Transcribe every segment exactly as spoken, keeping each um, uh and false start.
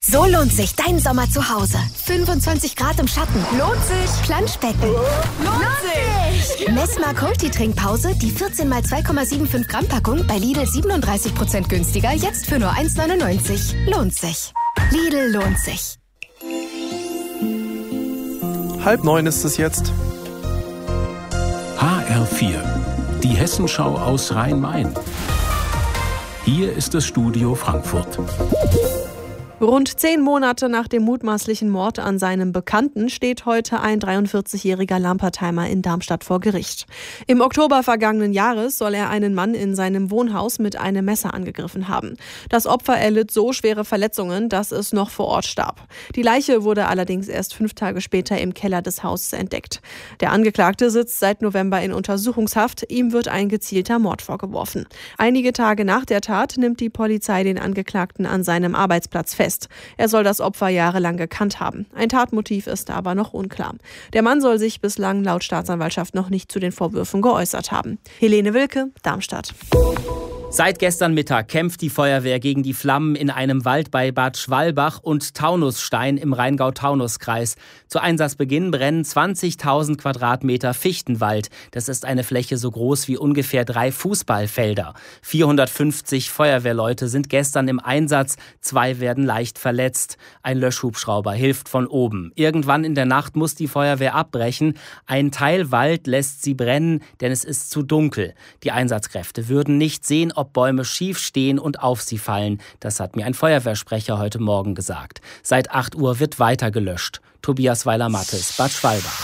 So lohnt sich dein Sommer zu Hause. fünfundzwanzig Grad im Schatten. Lohnt sich. Planschbecken. Lohnt sich. Messmer Multi-Trinkpause, die vierzehn mal zwei Komma fünfundsiebzig Gramm Packung bei Lidl siebenunddreißig Prozent günstiger, jetzt für nur eins neunundneunzig. Lohnt sich. Lidl lohnt sich. Halb neun ist es jetzt. H R vier, die Hessenschau aus Rhein-Main. Hier ist das Studio Frankfurt. Rund zehn Monate nach dem mutmaßlichen Mord an seinem Bekannten steht heute ein dreiundvierzigjähriger Lampertheimer in Darmstadt vor Gericht. Im Oktober vergangenen Jahres soll er einen Mann in seinem Wohnhaus mit einem Messer angegriffen haben. Das Opfer erlitt so schwere Verletzungen, dass es noch vor Ort starb. Die Leiche wurde allerdings erst fünf Tage später im Keller des Hauses entdeckt. Der Angeklagte sitzt seit November in Untersuchungshaft. Ihm wird ein gezielter Mord vorgeworfen. Einige Tage nach der Tat nimmt die Polizei den Angeklagten an seinem Arbeitsplatz fest. Er soll das Opfer jahrelang gekannt haben. Ein Tatmotiv ist aber noch unklar. Der Mann soll sich bislang laut Staatsanwaltschaft noch nicht zu den Vorwürfen geäußert haben. Helene Wilke, Darmstadt. Seit gestern Mittag kämpft die Feuerwehr gegen die Flammen in einem Wald bei Bad Schwalbach und Taunusstein im Rheingau-Taunus-Kreis. Zu Einsatzbeginn brennen zwanzigtausend Quadratmeter Fichtenwald. Das ist eine Fläche so groß wie ungefähr drei Fußballfelder. vierhundertfünfzig Feuerwehrleute sind gestern im Einsatz. Zwei werden leicht verletzt. Ein Löschhubschrauber hilft von oben. Irgendwann in der Nacht muss die Feuerwehr abbrechen. Ein Teil Wald lässt sie brennen, denn es ist zu dunkel. Die Einsatzkräfte würden nicht sehen, ob Bäume schief stehen und auf sie fallen. Das hat mir ein Feuerwehrsprecher heute Morgen gesagt. Seit acht Uhr wird weiter gelöscht. Tobias Weiler-Mattes, Bad Schwalbach.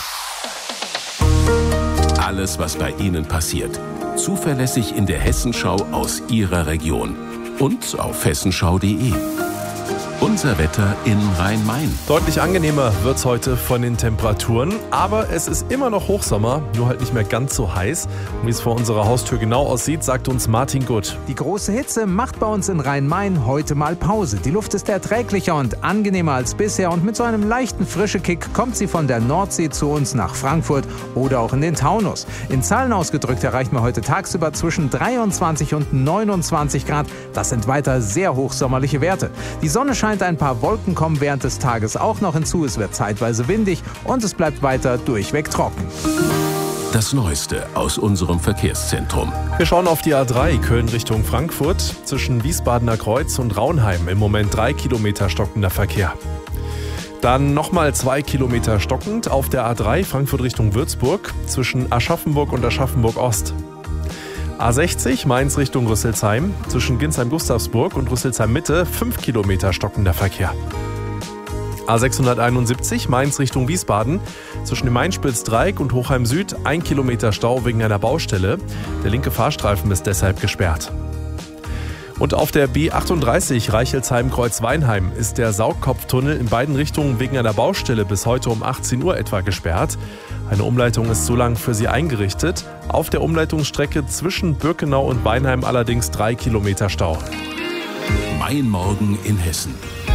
Alles, was bei Ihnen passiert. Zuverlässig in der Hessenschau aus Ihrer Region. Und auf hessenschau punkt de. Unser Wetter in Rhein-Main. Deutlich angenehmer wird's heute von den Temperaturen, aber es ist immer noch Hochsommer, nur halt nicht mehr ganz so heiß. Und wie es vor unserer Haustür genau aussieht, sagt uns Martin Gutt. Die große Hitze macht bei uns in Rhein-Main heute mal Pause. Die Luft ist erträglicher und angenehmer als bisher und mit so einem leichten Frische-Kick kommt sie von der Nordsee zu uns nach Frankfurt oder auch in den Taunus. In Zahlen ausgedrückt erreichen wir heute tagsüber zwischen dreiundzwanzig und neunundzwanzig Grad. Das sind weiter sehr hochsommerliche Werte. Die Sonne scheint ein paar Wolken kommen während des Tages auch noch hinzu. Es wird zeitweise windig und es bleibt weiter durchweg trocken. Das Neueste aus unserem Verkehrszentrum. Wir schauen auf die A drei Köln Richtung Frankfurt. Zwischen Wiesbadener Kreuz und Raunheim im Moment drei Kilometer stockender Verkehr. Dann nochmal zwei Kilometer stockend auf der A drei Frankfurt Richtung Würzburg zwischen Aschaffenburg und Aschaffenburg-Ost. A sechzig Mainz Richtung Rüsselsheim, zwischen Ginsheim-Gustavsburg und Rüsselsheim-Mitte fünf Kilometer stockender Verkehr. A sechshunderteinundsiebzig Mainz Richtung Wiesbaden, zwischen dem Main-Spitz-Dreieck und Hochheim Süd ein Kilometer Stau wegen einer Baustelle. Der linke Fahrstreifen ist deshalb gesperrt. Und auf der B achtunddreißig Reichelsheim-Kreuz-Weinheim ist der Saugkopftunnel in beiden Richtungen wegen einer Baustelle bis heute um achtzehn Uhr etwa gesperrt. Eine Umleitung ist so lang für sie eingerichtet. Auf der Umleitungsstrecke zwischen Birkenau und Weinheim allerdings drei Kilometer Stau. Mein Morgen in Hessen.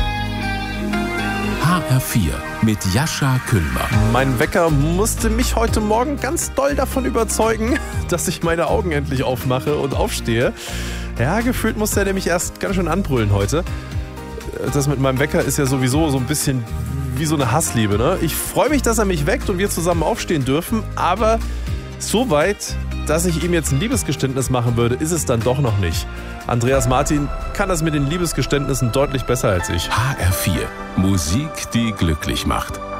H R vier mit Jascha Küllmer. Mein Wecker musste mich heute Morgen ganz doll davon überzeugen, dass ich meine Augen endlich aufmache und aufstehe. Ja, gefühlt musste er nämlich erst ganz schön anbrüllen heute. Das mit meinem Wecker ist ja sowieso so ein bisschen wie so eine Hassliebe, ne? Ich freue mich, dass er mich weckt und wir zusammen aufstehen dürfen, aber so weit, dass ich ihm jetzt ein Liebesgeständnis machen würde, ist es dann doch noch nicht. Andreas Martin kann das mit den Liebesgeständnissen deutlich besser als ich. H R vier. Musik, die glücklich macht.